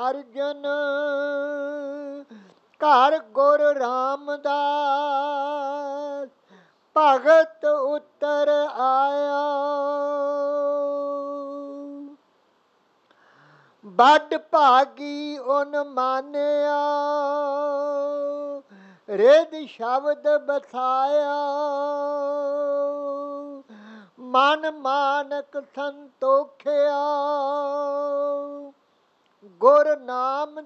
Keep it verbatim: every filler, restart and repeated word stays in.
ਅਰਜਨ ਘਰ ਗੁਰ ਰਾਮਦਾਸ ਭਗਤ ਉਤਰ ਆਇਆ। ਵੱਡ ਭਾਗੀ ਉਨ ਮਾਨਿਆ ਰਿਦ ਸ਼ਬਦ ਬਸਾਇਆ। ਮਨ ਮਾਨਕ ਸੰਤੋਖਿਆ ਗੁਰ ਨਾਮ